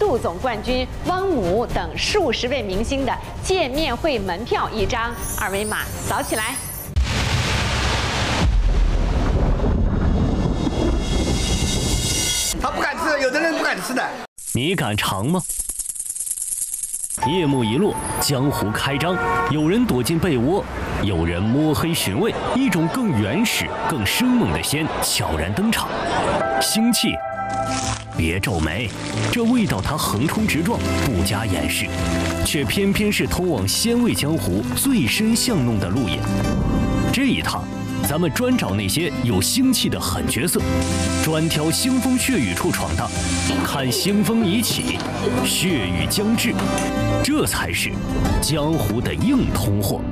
陆总冠军汪姆等数十位明星的见面会门票一张，二维码扫起来。 他不敢吃，有的人不敢吃的。 你敢尝吗？夜幕一落，江湖开张，有人躲进被窝，有人摸黑寻味，一种更原始、更生猛的鲜悄然登场。腥气，别皱眉，这味道它横冲直撞，不加掩饰，却偏偏是通往鲜味江湖最深巷弄的路引。这一趟，咱们专找那些有腥气的狠角色，专挑腥风血雨处闯荡，看腥风已起，血雨将至，这才是江湖的硬通货。